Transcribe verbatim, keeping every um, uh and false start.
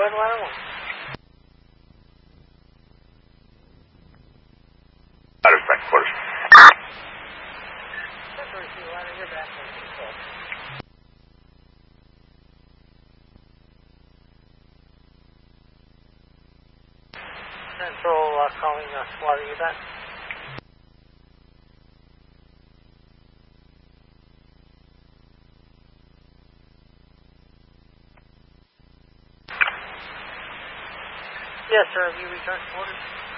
Red Ladder one. Ladder's back quarters. Central Receiver Ladder, you're back on control. Central uh, calling uh, SWAT, are you back? Yes, sir. Have you returned to quarters?